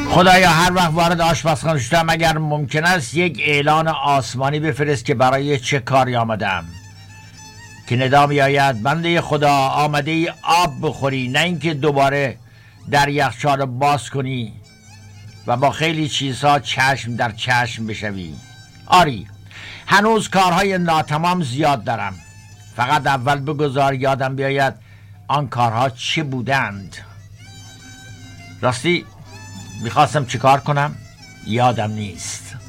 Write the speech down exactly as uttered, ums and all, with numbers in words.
خدایا هر وقت وارد آشپزخانه شدم اگر ممکن است یک اعلان آسمانی بفرست که برای چه کاری آمدم، که ندا می آید بنده خدا آمده ای آب بخوری، نه اینکه دوباره در یخچال باز کنی و با خیلی چیزها چشم در چشم بشوی. آری هنوز کارهای ناتمام زیاد دارم، فقط اول بگذار یادم بیاید آن کارها چه بودند. راستی میخواستم چیکار کنم؟ یادم نیست.